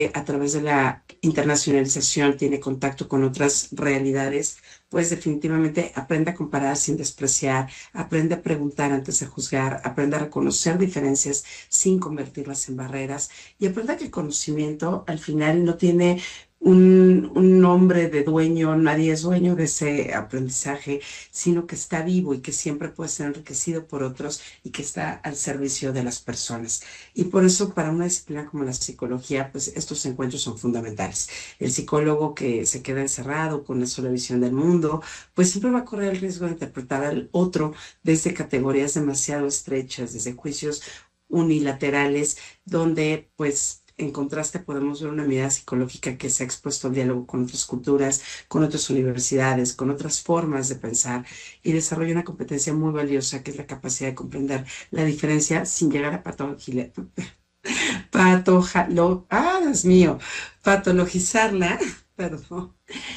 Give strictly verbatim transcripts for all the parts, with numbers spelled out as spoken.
a través de la internacionalización tiene contacto con otras realidades, pues definitivamente aprende a comparar sin despreciar, aprende a preguntar antes de juzgar, aprende a reconocer diferencias sin convertirlas en barreras y aprende que el conocimiento al final no tiene un, un nombre de dueño, nadie es dueño de ese aprendizaje, sino que está vivo y que siempre puede ser enriquecido por otros y que está al servicio de las personas. Y por eso, para una disciplina como la psicología, pues estos encuentros son fundamentales. El psicólogo que se queda encerrado con una sola visión del mundo, pues siempre va a correr el riesgo de interpretar al otro desde categorías demasiado estrechas, desde juicios unilaterales, donde pues en contraste podemos ver una mirada psicológica que se ha expuesto al diálogo con otras culturas, con otras universidades, con otras formas de pensar y desarrolla una competencia muy valiosa que es la capacidad de comprender la diferencia sin llegar a patología, patoja, lo, ah, Dios mío, patologizarla, perdón.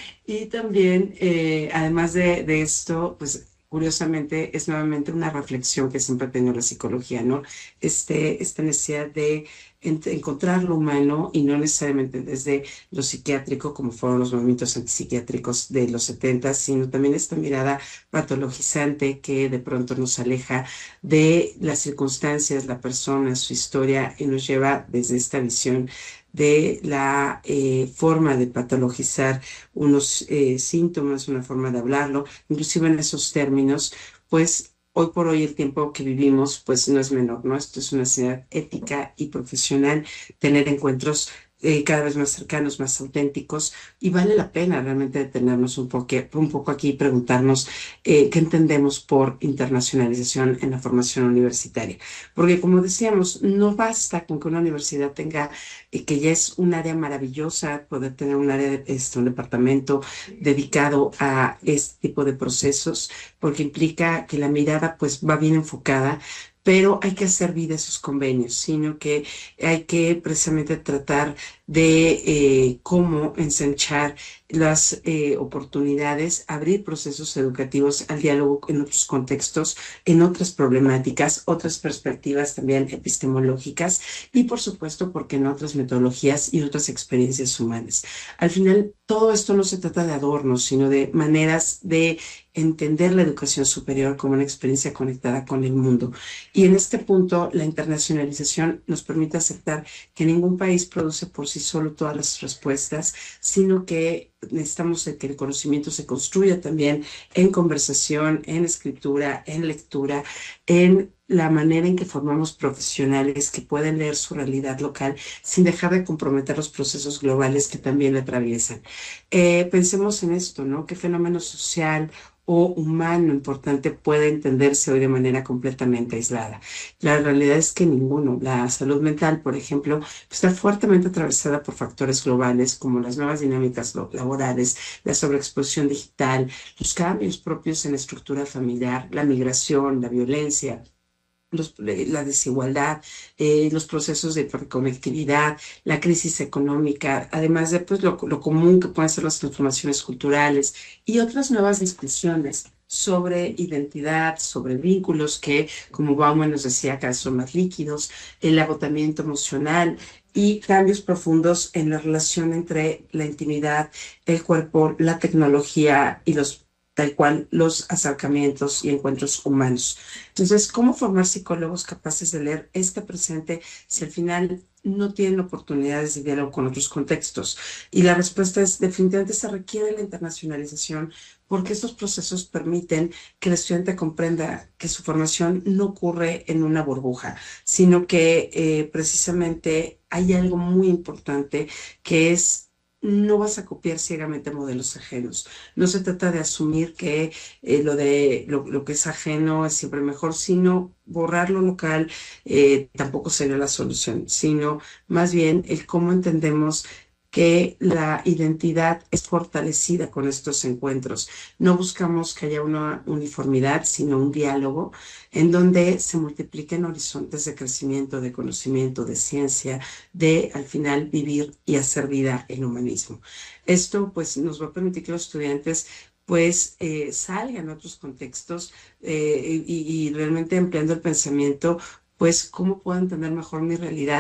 Y también, eh, además de, de esto, pues curiosamente es nuevamente una reflexión que siempre ha tenido la psicología, ¿no? Este, esta necesidad de ent- encontrar lo humano y no necesariamente desde lo psiquiátrico, como fueron los movimientos antipsiquiátricos de los setenta, sino también esta mirada patologizante que de pronto nos aleja de las circunstancias, la persona, su historia y nos lleva desde esta visión de la eh, forma de patologizar unos eh, síntomas, una forma de hablarlo, inclusive en esos términos, pues hoy por hoy el tiempo que vivimos pues no es menor, ¿no? Esto es una necesidad ética y profesional, tener encuentros eh, cada vez más cercanos, más auténticos, y vale la pena realmente detenernos un poco, un poco aquí y preguntarnos eh, qué entendemos por internacionalización en la formación universitaria. Porque como decíamos, no basta con que una universidad tenga eh, que ya es un área maravillosa, poder tener un área, de, este, un departamento dedicado a este tipo de procesos, porque implica que la mirada pues va bien enfocada, pero hay que hacer vida esos convenios, sino que hay que precisamente tratar de eh, cómo ensanchar las eh, oportunidades, abrir procesos educativos al diálogo en otros contextos, en otras problemáticas, otras perspectivas también epistemológicas y por supuesto, porque en otras metodologías y otras experiencias humanas. Al final, todo esto no se trata de adornos, sino de maneras de entender la educación superior como una experiencia conectada con el mundo. Y en este punto, la internacionalización nos permite aceptar que ningún país produce por sí solo todas las respuestas, sino que necesitamos que el conocimiento se construya también en conversación, en escritura, en lectura, en la manera en que formamos profesionales que pueden leer su realidad local sin dejar de comprometer los procesos globales que también le atraviesan. Eh, pensemos en esto, ¿no? ¿Qué fenómeno social o humano importante puede entenderse hoy de manera completamente aislada? La realidad es que ninguno. La salud mental, por ejemplo, está fuertemente atravesada por factores globales como las nuevas dinámicas laborales, la sobreexposición digital, los cambios propios en la estructura familiar, la migración, la violencia, los, la desigualdad, eh, los procesos de conectividad, la crisis económica, además de pues, lo, lo común que pueden ser las transformaciones culturales y otras nuevas discusiones sobre identidad, sobre vínculos que, como Bauman nos decía, cada vez son más líquidos, el agotamiento emocional y cambios profundos en la relación entre la intimidad, el cuerpo, la tecnología y los tal cual los acercamientos y encuentros humanos. Entonces, ¿cómo formar psicólogos capaces de leer este presente si al final no tienen oportunidades de diálogo con otros contextos? Y la respuesta es definitivamente se requiere la internacionalización porque estos procesos permiten que el estudiante comprenda que su formación no ocurre en una burbuja, sino que eh, precisamente hay algo muy importante que es no vas a copiar ciegamente modelos ajenos. No se trata de asumir que eh, lo de lo, lo, que es ajeno es siempre mejor, sino borrar lo local eh, tampoco sería la solución, sino más bien el cómo entendemos que la identidad es fortalecida con estos encuentros. No buscamos que haya una uniformidad, sino un diálogo en donde se multipliquen horizontes de crecimiento, de conocimiento, de ciencia, de al final vivir y hacer vida en humanismo. Esto pues nos va a permitir que los estudiantes pues eh, salgan a otros contextos eh, y, y realmente empleando el pensamiento, pues cómo puedo entender mejor mi realidad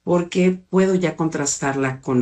porque puedo ya contrastarla con